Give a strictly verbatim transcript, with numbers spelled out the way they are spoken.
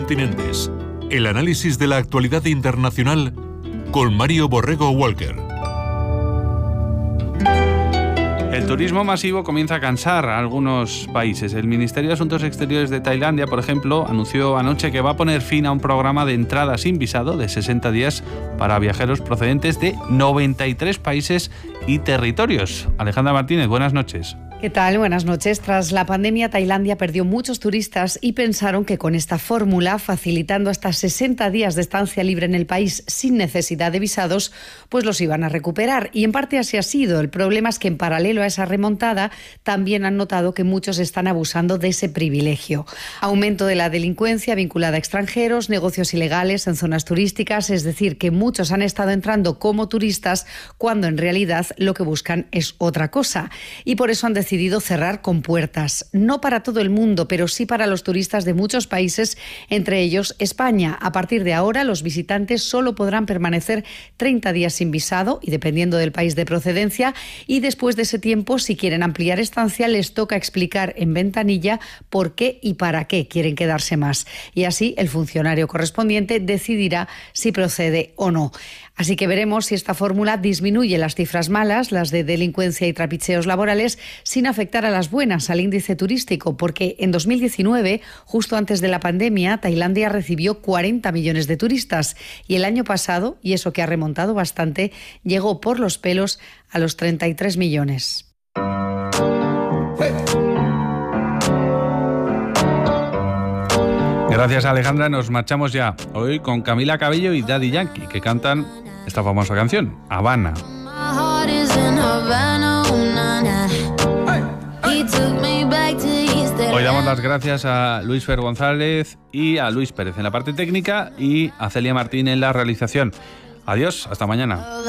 continentes. El análisis de la actualidad internacional con Mario Borrego Walker. El turismo masivo comienza a cansar a algunos países. El Ministerio de Asuntos Exteriores de Tailandia, por ejemplo, anunció anoche que va a poner fin a un programa de entrada sin visado de sesenta días para viajeros procedentes de noventa y tres países y territorios. Alejandra Martínez, buenas noches. ¿Qué tal? Buenas noches. Tras la pandemia, Tailandia perdió muchos turistas y pensaron que con esta fórmula, facilitando hasta sesenta días de estancia libre en el país sin necesidad de visados, pues los iban a recuperar. Y en parte así ha sido. El problema es que en paralelo a esa remontada, también han notado que muchos están abusando de ese privilegio. Aumento de la delincuencia vinculada a extranjeros, negocios ilegales en zonas turísticas, es decir, que muchos han estado entrando como turistas cuando en realidad lo que buscan es otra cosa. Y por eso han decidido decidido cerrar con puertas, no para todo el mundo, pero sí para los turistas de muchos países, entre ellos España. A partir de ahora, los visitantes solo podrán permanecer treinta días sin visado y dependiendo del país de procedencia, y después de ese tiempo, si quieren ampliar estancia, les toca explicar en ventanilla por qué y para qué quieren quedarse más. Y así el funcionario correspondiente decidirá si procede o no. Así que veremos si esta fórmula disminuye las cifras malas, las de delincuencia y trapicheos laborales, sin afectar a las buenas, al índice turístico, porque en dos mil diecinueve, justo antes de la pandemia, Tailandia recibió cuarenta millones de turistas y el año pasado, y eso que ha remontado bastante, llegó por los pelos a los treinta y tres millones. Gracias, Alejandra. Nos marchamos ya hoy con Camila Cabello y Daddy Yankee, que cantan esta famosa canción, Habana. Hoy damos las gracias a Luis Fer González y a Luis Pérez en la parte técnica y a Celia Martín en la realización. Adiós, hasta mañana.